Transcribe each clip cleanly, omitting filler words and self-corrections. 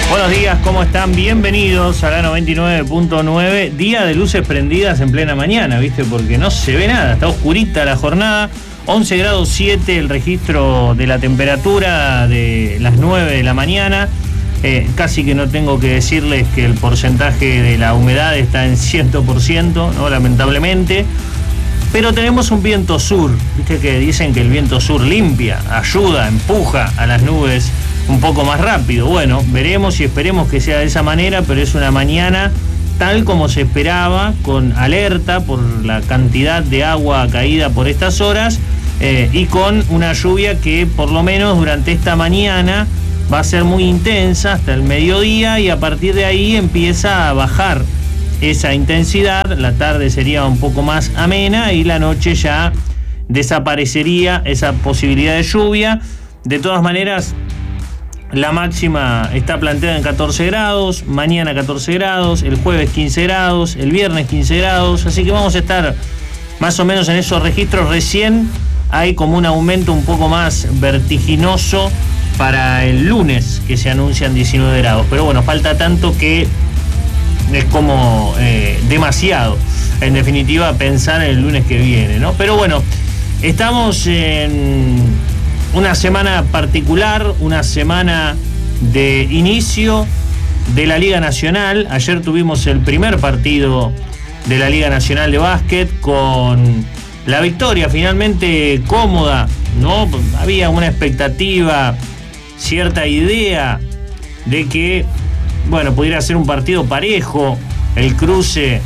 Buenos días, ¿cómo están? Bienvenidos a la 99.9, día de luces prendidas en plena mañana, ¿viste? Porque no se ve nada, está oscurita la jornada, 11 grados 7 el registro de la temperatura de las 9 de la mañana, casi que no tengo que decirles que el porcentaje de la humedad está en 100%, ¿no? Lamentablemente, pero tenemos un viento sur, ¿viste? Que dicen que el viento sur limpia, ayuda, empuja a las nubes un poco más rápido. Bueno, veremos y esperemos que sea de esa manera, pero es una mañana tal como se esperaba, con alerta por la cantidad de agua caída por estas horas y con una lluvia que por lo menos durante esta mañana va a ser muy intensa hasta el mediodía y a partir de ahí empieza a bajar esa intensidad. La tarde sería un poco más amena y la noche ya desaparecería esa posibilidad de lluvia. De todas maneras, la máxima está planteada en 14 grados, mañana 14 grados, el jueves 15 grados, el viernes 15 grados, así que vamos a estar más o menos en esos registros. Recién hay como un aumento un poco más vertiginoso para el lunes, que se anuncian 19 grados, pero bueno, falta tanto que es como demasiado, en definitiva, pensar en el lunes que viene, ¿no? Pero bueno, estamos en una semana particular, una semana de inicio de la Liga Nacional. Ayer tuvimos el primer partido de la Liga Nacional de Básquet con la victoria finalmente cómoda, ¿no? Había una expectativa, cierta idea de que, bueno, pudiera ser un partido parejo, el cruce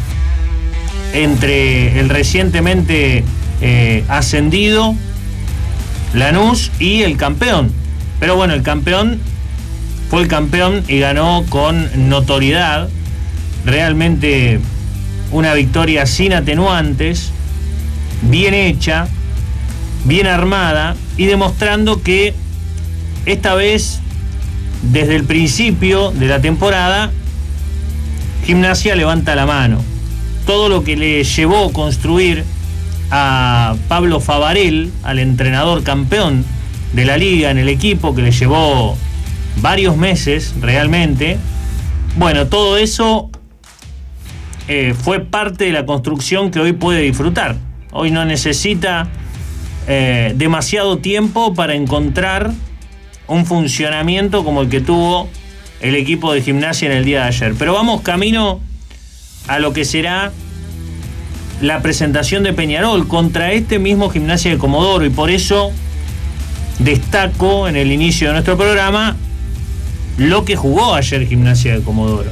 entre el recientemente ascendido Lanús y el campeón. Pero bueno, el campeón fue el campeón y ganó con notoriedad. Realmente una victoria sin atenuantes, bien hecha, bien armada y demostrando que esta vez, desde el principio de la temporada, Gimnasia levanta la mano. Todo lo que le llevó a construir a Pablo Favarel, al entrenador campeón de la liga en el equipo, que le llevó varios meses realmente, bueno, todo eso fue parte de la construcción que hoy puede disfrutar. Hoy no necesita demasiado tiempo para encontrar un funcionamiento como el que tuvo el equipo de Gimnasia en el día de ayer. Pero vamos camino a lo que será la presentación de Peñarol contra este mismo Gimnasia de Comodoro, y por eso destaco en el inicio de nuestro programa lo que jugó ayer Gimnasia de Comodoro.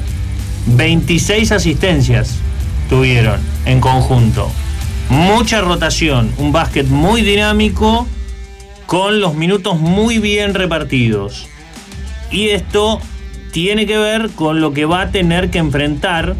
26 asistencias tuvieron en conjunto, mucha rotación, un básquet muy dinámico con los minutos muy bien repartidos, y esto tiene que ver con lo que va a tener que enfrentar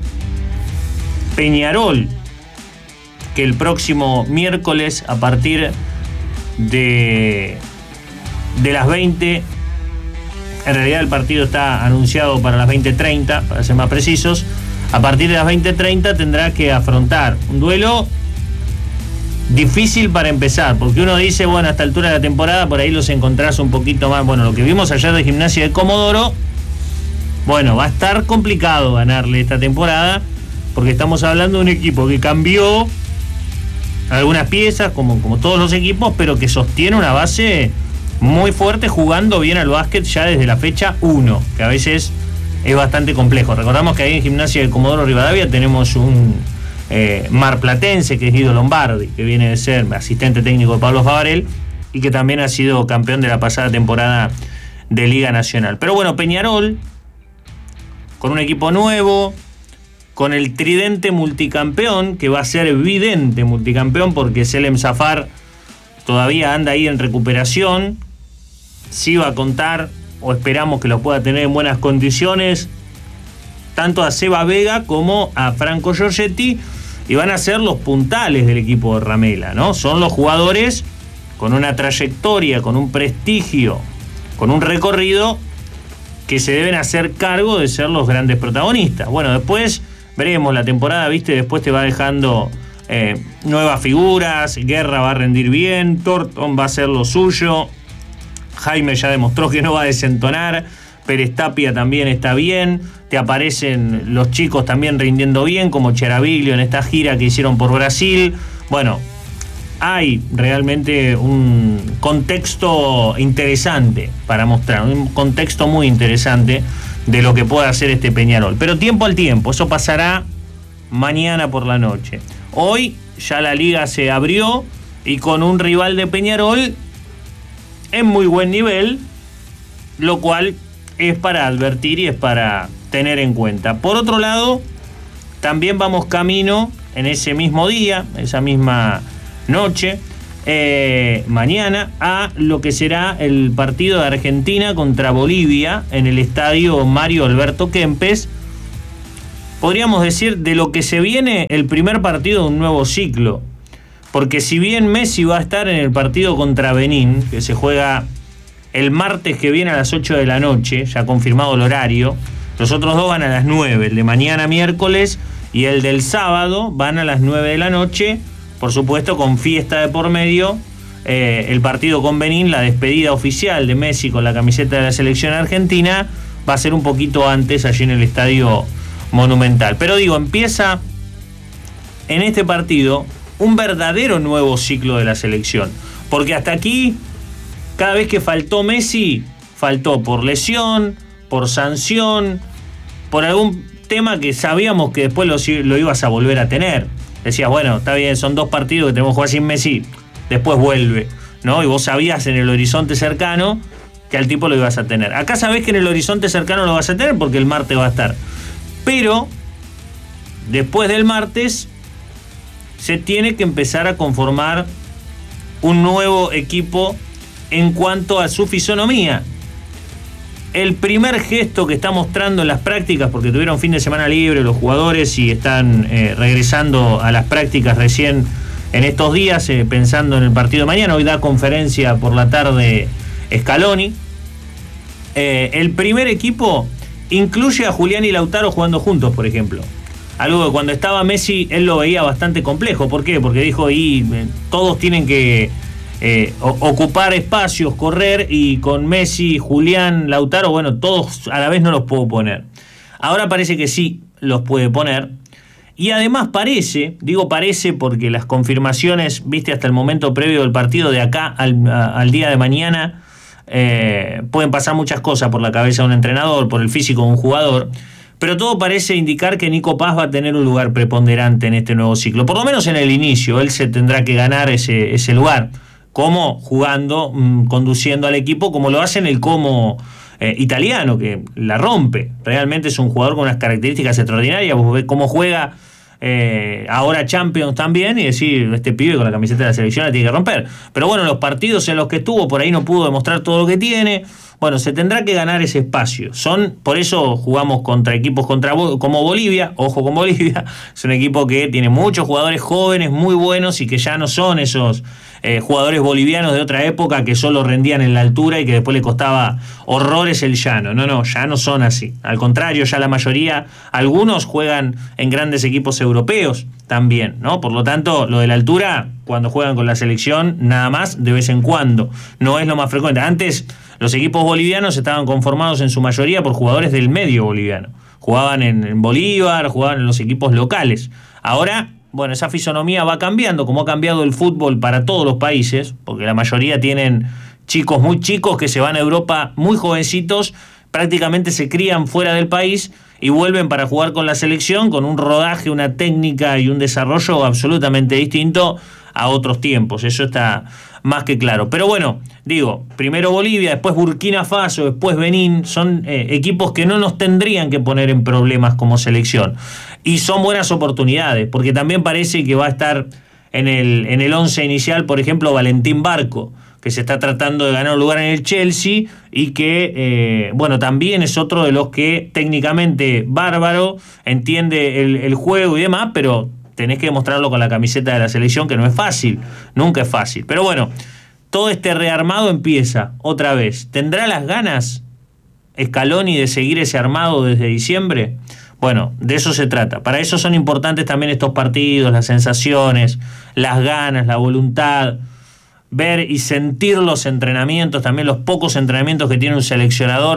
Peñarol, que el próximo miércoles a partir de las 20, en realidad el partido está anunciado para las 20:30, para ser más precisos, a partir de las 20:30 tendrá que afrontar un duelo difícil para empezar, porque uno dice, bueno, a esta altura de la temporada por ahí los encontrás un poquito más. Bueno, lo que vimos ayer de Gimnasia de Comodoro, bueno, va a estar complicado ganarle esta temporada, porque estamos hablando de un equipo que cambió algunas piezas, como todos los equipos, pero que sostiene una base muy fuerte, jugando bien al básquet ya desde la fecha 1, que a veces es bastante complejo. Recordamos que ahí en Gimnasia de Comodoro Rivadavia tenemos un marplatense, que es Guido Lombardi, que viene de ser asistente técnico de Pablo Favarel y que también ha sido campeón de la pasada temporada de Liga Nacional. Pero bueno, Peñarol, con un equipo nuevo, con el tridente multicampeón, que va a ser evidente multicampeón porque Selem Zafar todavía anda ahí en recuperación. Sí va a contar, o esperamos que lo pueda tener en buenas condiciones, tanto a Seba Vega como a Franco Giorgetti, y van a ser los puntales del equipo de Ramela, ¿no? Son los jugadores con una trayectoria, con un prestigio, con un recorrido, que se deben hacer cargo de ser los grandes protagonistas. Bueno, después veremos la temporada, ¿viste? Después te va dejando nuevas figuras. Guerra va a rendir bien, Thornton va a hacer lo suyo, Jaime ya demostró que no va a desentonar, Pérez Tapia también está bien, te aparecen los chicos también rindiendo bien, como Cheraviglio en esta gira que hicieron por Brasil. Bueno, hay realmente un contexto interesante para mostrar, un contexto muy interesante de lo que puede hacer este Peñarol. Pero tiempo al tiempo, eso pasará mañana por la noche. Hoy ya la liga se abrió y con un rival de Peñarol en muy buen nivel, lo cual es para advertir y es para tener en cuenta. Por otro lado, también vamos camino en ese mismo día, esa misma noche, mañana, a lo que será el partido de Argentina contra Bolivia en el estadio Mario Alberto Kempes. Podríamos decir de lo que se viene el primer partido de un nuevo ciclo, porque si bien Messi va a estar en el partido contra Benín, que se juega el martes que viene a las 8 de la noche, ya confirmado el horario, los otros dos van a las 9, el de mañana miércoles y el del sábado van a las 9 de la noche, por supuesto con fiesta de por medio, el partido con Benín, la despedida oficial de Messi con la camiseta de la selección argentina, va a ser un poquito antes allí en el Estadio Monumental. Pero digo, empieza en este partido un verdadero nuevo ciclo de la selección, porque hasta aquí, cada vez que faltó Messi, faltó por lesión, por sanción, por algún tema que sabíamos que después lo ibas a volver a tener. Decías, bueno, está bien, son 2 partidos que tenemos que jugar sin Messi, después vuelve, ¿no? Y vos sabías en el horizonte cercano que al tipo lo ibas a tener. Acá sabés que en el horizonte cercano lo vas a tener porque el martes va a estar. Pero después del martes se tiene que empezar a conformar un nuevo equipo en cuanto a su fisonomía. El primer gesto que está mostrando en las prácticas, porque tuvieron fin de semana libre los jugadores y están regresando a las prácticas recién en estos días, pensando en el partido de mañana. Hoy da conferencia por la tarde Scaloni. El primer equipo incluye a Julián y Lautaro jugando juntos, por ejemplo. Algo que cuando estaba Messi él lo veía bastante complejo. ¿Por qué? Porque dijo, todos tienen que ocupar espacios, correr, y con Messi, Julián, Lautaro, bueno, todos a la vez no los puedo poner. Ahora parece que sí los puede poner. Y además parece porque las confirmaciones, viste, hasta el momento previo del partido, de acá al día de mañana, pueden pasar muchas cosas por la cabeza de un entrenador, por el físico de un jugador, pero todo parece indicar que Nico Paz va a tener un lugar preponderante en este nuevo ciclo, por lo menos en el inicio. Él se tendrá que ganar ese lugar, como jugando, conduciendo al equipo, como lo hace en el Como italiano, que la rompe. Realmente es un jugador con unas características extraordinarias. Vos ves cómo juega ahora Champions también, y decir, este pibe con la camiseta de la selección la tiene que romper. Pero bueno, los partidos en los que estuvo, por ahí no pudo demostrar todo lo que tiene. Bueno, se tendrá que ganar ese espacio. Por eso jugamos contra equipos como Bolivia. Ojo con Bolivia. Es un equipo que tiene muchos jugadores jóvenes, muy buenos, y que ya no son esos jugadores bolivianos de otra época que solo rendían en la altura y que después le costaba horrores el llano. No, ya no son así. Al contrario, ya la mayoría, algunos juegan en grandes equipos europeos también, ¿no? Por lo tanto, lo de la altura, cuando juegan con la selección, nada más de vez en cuando. No es lo más frecuente. Antes, los equipos bolivianos estaban conformados en su mayoría por jugadores del medio boliviano. Jugaban en Bolívar, jugaban en los equipos locales. Ahora, bueno, esa fisonomía va cambiando, como ha cambiado el fútbol para todos los países, porque la mayoría tienen chicos muy chicos que se van a Europa muy jovencitos, prácticamente se crían fuera del país y vuelven para jugar con la selección con un rodaje, una técnica y un desarrollo absolutamente distinto a otros tiempos. Eso está más que claro. Pero bueno, digo, primero Bolivia, después Burkina Faso, después Benín, son equipos que no nos tendrían que poner en problemas como selección. Y son buenas oportunidades, porque también parece que va a estar en el 11 inicial, por ejemplo, Valentín Barco, que se está tratando de ganar un lugar en el Chelsea y que, bueno, también es otro de los que técnicamente bárbaro, entiende el juego y demás, pero tenés que demostrarlo con la camiseta de la selección, que no es fácil, nunca es fácil. Pero bueno, todo este rearmado empieza otra vez. ¿Tendrá las ganas Scaloni de seguir ese armado desde diciembre? Bueno, de eso se trata. Para eso son importantes también estos partidos, las sensaciones, las ganas, la voluntad, ver y sentir los entrenamientos, también los pocos entrenamientos que tiene un seleccionador,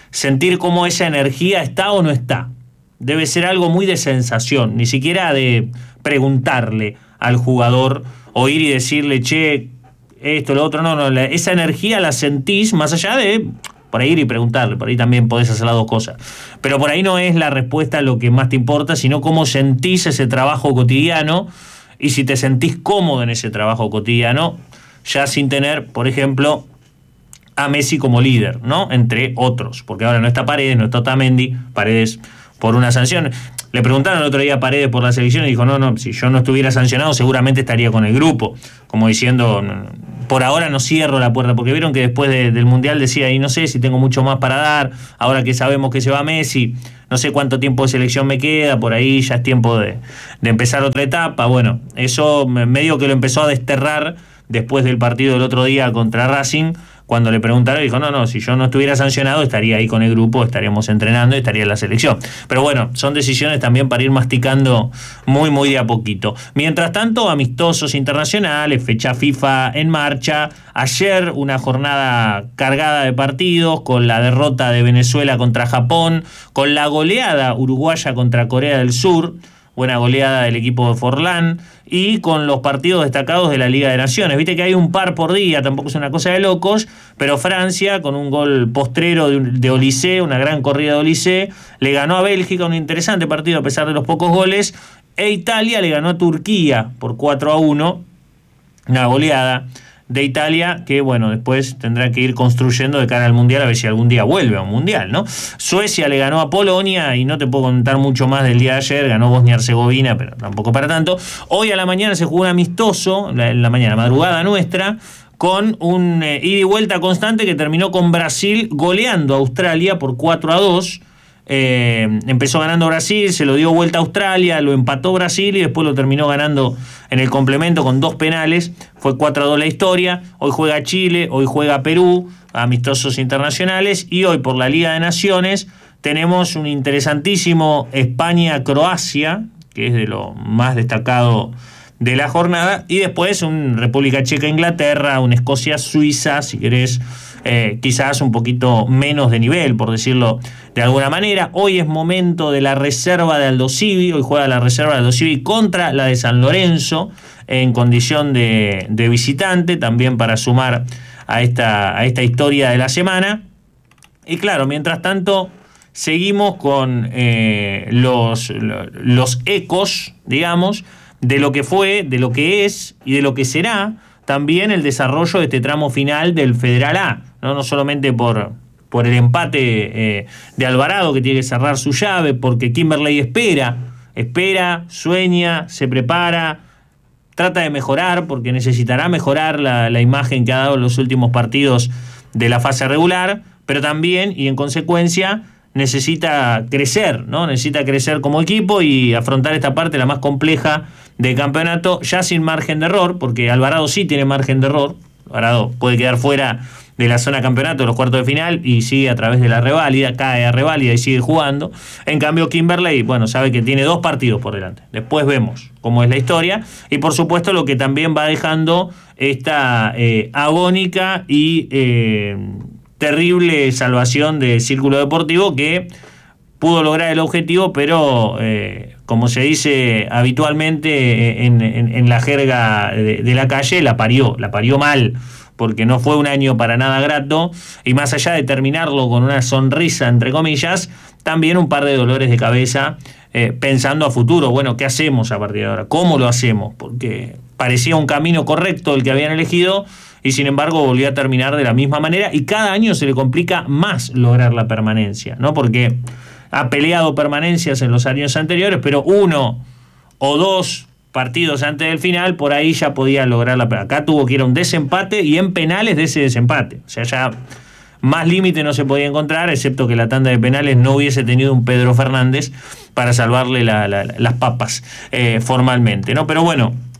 sentir cómo esa energía está o no está. Debe ser algo muy de sensación, ni siquiera de preguntarle al jugador o ir y decirle, che, esto, lo otro, no, esa energía la sentís más allá de por ahí ir y preguntarle, por ahí también podés hacer las dos cosas. Pero por ahí no es la respuesta lo que más te importa, sino cómo sentís ese trabajo cotidiano y si te sentís cómodo en ese trabajo cotidiano, ya sin tener, por ejemplo, a Messi como líder, ¿no? Entre otros, porque ahora no está Paredes, no está Otamendi, Paredes por una sanción. Le preguntaron el otro día a Paredes por la selección y dijo, no, si yo no estuviera sancionado seguramente estaría con el grupo, como diciendo, por ahora no cierro la puerta, porque vieron que después del Mundial decía, y no sé si tengo mucho más para dar, ahora que sabemos que se va Messi, no sé cuánto tiempo de selección me queda, por ahí ya es tiempo de empezar otra etapa. Bueno, eso medio que lo empezó a desterrar después del partido del otro día contra Racing, cuando le preguntaron, dijo, no, si yo no estuviera sancionado estaría ahí con el grupo, estaríamos entrenando y estaría en la selección. Pero bueno, son decisiones también para ir masticando muy, muy de a poquito. Mientras tanto, amistosos internacionales, fecha FIFA en marcha. Ayer una jornada cargada de partidos, con la derrota de Venezuela contra Japón, con la goleada uruguaya contra Corea del Sur, buena goleada del equipo de Forlán, y con los partidos destacados de la Liga de Naciones. Viste que hay un par por día, tampoco es una cosa de locos, pero Francia, con un gol postrero de Olise, una gran corrida de Olise, le ganó a Bélgica, un interesante partido a pesar de los pocos goles, e Italia le ganó a Turquía por 4-1, una goleada de Italia que, bueno, después tendrá que ir construyendo de cara al Mundial, a ver si algún día vuelve a un Mundial, ¿no? Suecia le ganó a Polonia y no te puedo contar mucho más del día de ayer, ganó Bosnia-Herzegovina, pero tampoco para tanto. Hoy a la mañana se jugó un amistoso, en la mañana, madrugada nuestra, con un ida y vuelta constante que terminó con Brasil goleando a Australia por 4-2. Empezó ganando Brasil, se lo dio vuelta a Australia, lo empató Brasil y después lo terminó ganando en el complemento con 2 penales. Fue 4-2 la historia. Hoy juega Chile, hoy juega Perú, amistosos internacionales, y hoy por la Liga de Naciones tenemos un interesantísimo España-Croacia, que es de lo más destacado de la jornada, y después un República Checa-Inglaterra, un Escocia-Suiza, si querés, quizás un poquito menos de nivel, por decirlo de alguna manera. Hoy es momento de la reserva de Aldosivi, hoy juega la reserva de Aldosivi contra la de San Lorenzo en condición de visitante, también para sumar a esta historia de la semana. Y claro, mientras tanto seguimos con los ecos, digamos, de lo que fue, de lo que es y de lo que será también el desarrollo de este tramo final del Federal A, no solamente por el empate de Alvarado, que tiene que cerrar su llave, porque Kimberley espera, sueña, se prepara, trata de mejorar, porque necesitará mejorar la imagen que ha dado en los últimos partidos de la fase regular, pero también, y en consecuencia, necesita crecer, ¿no? Necesita crecer como equipo y afrontar esta parte, la más compleja del campeonato, ya sin margen de error, porque Alvarado sí tiene margen de error. Alvarado puede quedar fuera de la zona campeonato de los cuartos de final y sigue a través de la reválida, cae a reválida y sigue jugando. En cambio, Kimberley, bueno, sabe que tiene 2 partidos por delante. Después vemos cómo es la historia y, por supuesto, lo que también va dejando esta agónica y terrible salvación de Círculo Deportivo, que pudo lograr el objetivo, pero como se dice habitualmente en la jerga de la calle, la parió mal, porque no fue un año para nada grato, y más allá de terminarlo con una sonrisa, entre comillas, también un par de dolores de cabeza, pensando a futuro. Bueno, ¿qué hacemos a partir de ahora? ¿Cómo lo hacemos? Porque parecía un camino correcto el que habían elegido, y sin embargo volvió a terminar de la misma manera, y cada año se le complica más lograr la permanencia, ¿no? Porque ha peleado permanencias en los años anteriores, pero 1 o 2 partidos antes del final, por ahí ya podía lograrla. Acá tuvo que ir a un desempate y en penales de ese desempate. O sea, ya más límite no se podía encontrar, excepto que la tanda de penales no hubiese tenido un Pedro Fernández para salvarle las papas formalmente, ¿no? Pero bueno,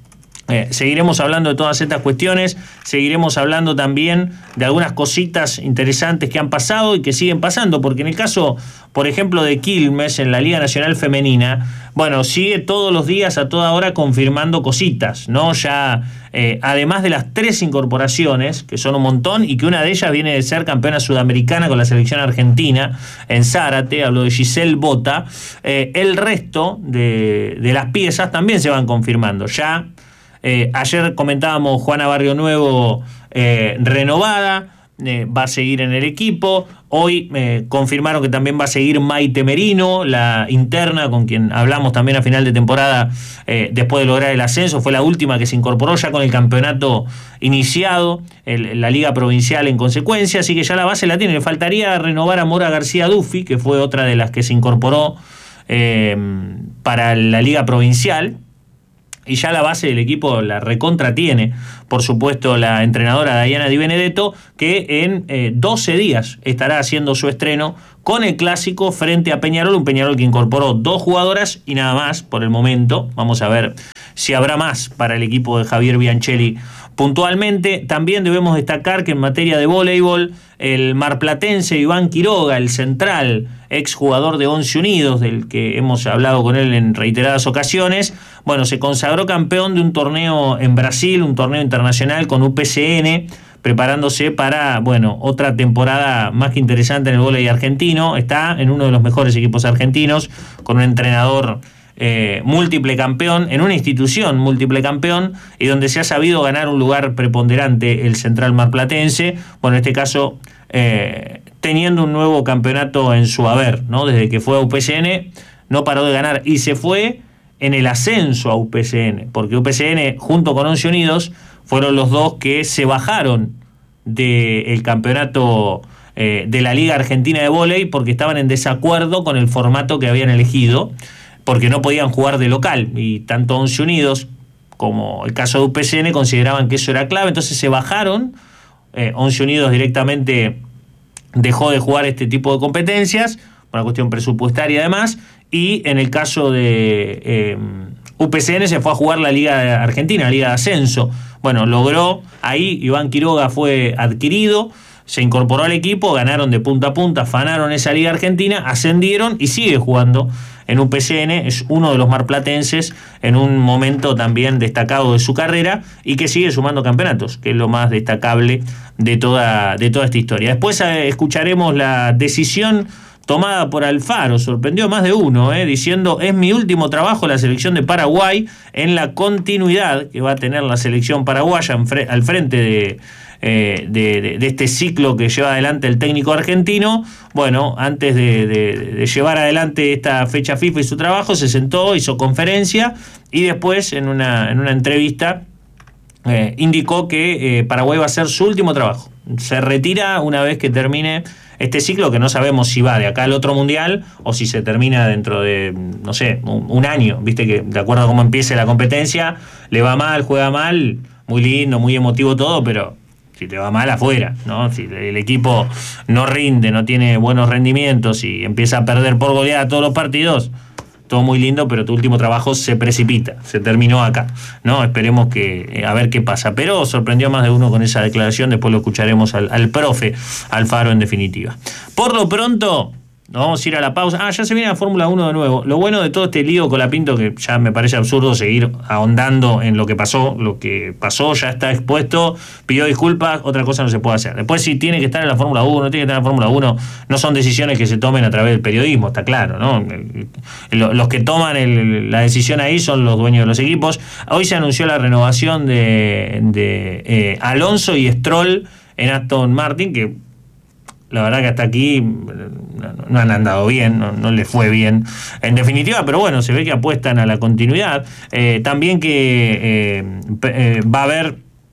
Seguiremos hablando de todas estas cuestiones, seguiremos hablando también de algunas cositas interesantes que han pasado y que siguen pasando, porque en el caso, por ejemplo, de Quilmes en la Liga Nacional Femenina, bueno, sigue todos los días, a toda hora, confirmando cositas, ¿no? Ya, además de las 3 incorporaciones, que son un montón, y que una de ellas viene de ser campeona sudamericana con la selección argentina en Zárate, hablo de Giselle Bota, el resto de las piezas también se van confirmando. Ya ayer comentábamos Juana Barrio Nuevo renovada, va a seguir en el equipo. Hoy confirmaron que también va a seguir Maite Merino, la interna con quien hablamos también a final de temporada, después de lograr el ascenso. Fue la última que se incorporó ya con el campeonato iniciado, la Liga Provincial en consecuencia, así que ya la base la tiene. Le faltaría renovar a Mora García Duffy, que fue otra de las que se incorporó para la Liga Provincial. Y ya la base del equipo la recontra tiene, por supuesto, la entrenadora Diana Di Benedetto, que en 12 días estará haciendo su estreno con el clásico frente a Peñarol, un Peñarol que incorporó 2 jugadoras y nada más por el momento. Vamos a ver si habrá más para el equipo de Javier Bianchelli puntualmente. También debemos destacar que en materia de voleibol, el marplatense Iván Quiroga, el central, exjugador de Once Unidos, del que hemos hablado con él en reiteradas ocasiones, bueno, se consagró campeón de un torneo en Brasil, un torneo internacional con UPCN, preparándose para, bueno, otra temporada más que interesante en el voleibol argentino. Está en uno de los mejores equipos argentinos, con un entrenador múltiple campeón, en una institución múltiple campeón, y donde se ha sabido ganar un lugar preponderante el central marplatense. Bueno, en este caso, teniendo un nuevo campeonato en su haber, ¿no? Desde que fue a UPCN, no paró de ganar, y se fue en el ascenso a UPCN, porque UPCN junto con Once Unidos fueron los dos que se bajaron del campeonato de la Liga Argentina de Vóley, porque estaban en desacuerdo con el formato que habían elegido, porque no podían jugar de local, y tanto Once Unidos como el caso de UPCN consideraban que eso era clave. Entonces se bajaron, Once Unidos directamente dejó de jugar este tipo de competencias, por una cuestión presupuestaria además, y en el caso de UPCN se fue a jugar la Liga Argentina, la Liga de Ascenso. Bueno, logró, ahí Iván Quiroga fue adquirido, se incorporó al equipo, ganaron de punta a punta, afanaron esa Liga Argentina, ascendieron y sigue jugando en UPCN. Es uno de los marplatenses en un momento también destacado de su carrera y que sigue sumando campeonatos, que es lo más destacable de toda esta historia. Después escucharemos la decisión tomada por Alfaro, sorprendió a más de uno, diciendo: es mi último trabajo la selección de Paraguay, en la continuidad que va a tener la selección paraguaya al frente de este ciclo que lleva adelante el técnico argentino. Bueno, antes de llevar adelante esta fecha FIFA y su trabajo, se sentó, hizo conferencia y después en una entrevista indicó que Paraguay va a ser su último trabajo. Se retira una vez que termine este ciclo, que no sabemos si va de acá al otro mundial o si se termina dentro de, no sé, un año. Viste que de acuerdo a cómo empiece la competencia, le va mal, juega mal, muy lindo, muy emotivo todo, pero si te va mal, afuera, ¿no? Si el equipo no rinde, no tiene buenos rendimientos y empieza a perder por goleada todos los partidos, todo muy lindo, pero tu último trabajo se precipita, se terminó acá, ¿no? Esperemos que a ver qué pasa. Pero sorprendió a más de uno con esa declaración, después lo escucharemos al profe Alfaro en definitiva. Por lo pronto, nos vamos a ir a la pausa. Ya se viene la Fórmula 1 de nuevo. Lo bueno de todo este lío Colapinto, que ya me parece absurdo seguir ahondando en lo que pasó ya está expuesto, pidió disculpas, otra cosa no se puede hacer. Después, si tiene que estar en la Fórmula 1, no tiene que estar en la Fórmula 1, no son decisiones que se tomen a través del periodismo, está claro, ¿no? Los que toman la decisión ahí son los dueños de los equipos. Hoy se anunció la renovación de Alonso y Stroll en Aston Martin, que la verdad que hasta aquí no han andado bien, no les fue bien en definitiva, pero bueno, se ve que apuestan a la continuidad. También que va a haber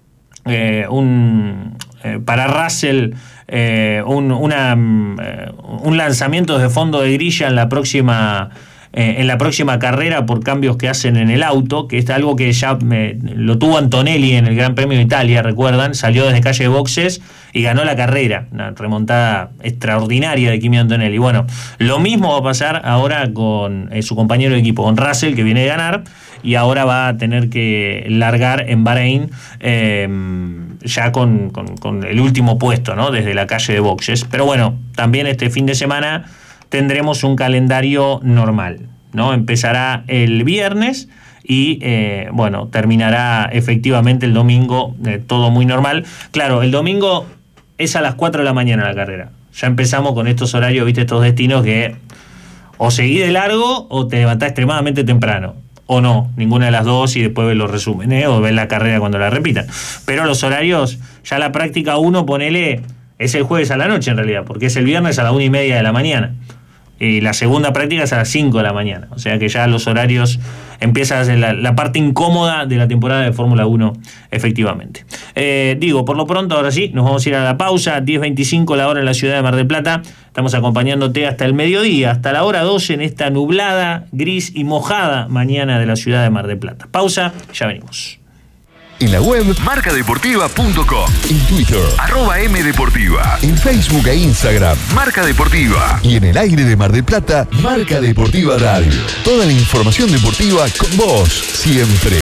para Russell un lanzamiento de fondo de grilla en la próxima en la próxima carrera por cambios que hacen en el auto, que es algo que ya lo tuvo Antonelli en el Gran Premio de Italia, recuerdan, salió desde calle de boxes y ganó la carrera, una remontada extraordinaria de Kimi Antonelli. Bueno, lo mismo va a pasar ahora con su compañero de equipo, con Russell, que viene de ganar, y ahora va a tener que largar en Bahrein ya con el último puesto, ¿no? Desde la calle de boxes. Pero bueno, también este fin de semana tendremos un calendario normal, ¿no? Empezará el viernes y bueno, terminará efectivamente el domingo, todo muy normal. Claro, el domingo es a las 4 de la mañana la carrera. Ya empezamos con estos horarios, viste, estos destinos que o seguís de largo o te levantás extremadamente temprano. O no, ninguna de las dos, y después ves los resúmenes, o ves la carrera cuando la repitan. Pero los horarios, ya la práctica 1, ponele, es el jueves a la noche en realidad, porque es el viernes a la 1:30 de la mañana. Y la segunda práctica es a las 5 de la mañana. O sea que ya los horarios empieza a ser la parte incómoda de la temporada de Fórmula 1, efectivamente. Por lo pronto, ahora sí, nos vamos a ir a la pausa. 10:25 la hora en la ciudad de Mar del Plata. Estamos acompañándote hasta el mediodía, hasta la hora 12 en esta nublada, gris y mojada mañana de la ciudad de Mar del Plata. Pausa, ya venimos. En la web marcadeportiva.com, en Twitter @mdeportiva, en Facebook e Instagram Marca Deportiva, y en el aire de Mar del Plata Marca Deportiva Radio. Toda la información deportiva con vos siempre.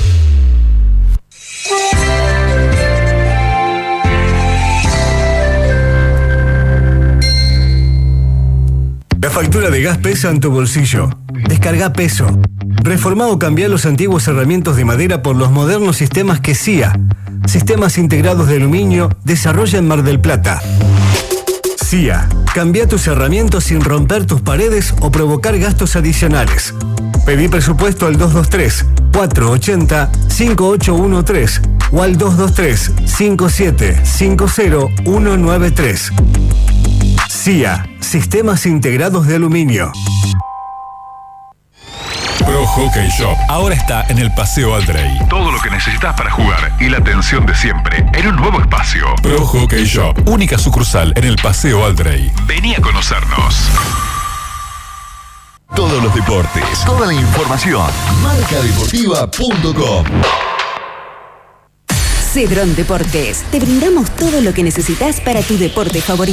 La factura de gas pesa en tu bolsillo. Descarga Peso. Reformá o cambiá los antiguos herramientas de madera por los modernos sistemas que CIA, Sistemas Integrados de Aluminio, desarrolla en Mar del Plata. CIA, cambia tus herramientas sin romper tus paredes o provocar gastos adicionales. Pedí presupuesto al 223-480-5813 o al 223-5750-193. CIA, Sistemas Integrados de Aluminio. Pro Hockey Shop ahora está en el Paseo Aldrey. Todo lo que necesitas para jugar y la atención de siempre en un nuevo espacio. Pro Hockey Shop, única sucursal en el Paseo Aldrey. Vení a conocernos. Todos los deportes, toda la información. Marcadeportiva.com. Cedrón Deportes. Te brindamos todo lo que necesitas para tu deporte favorito.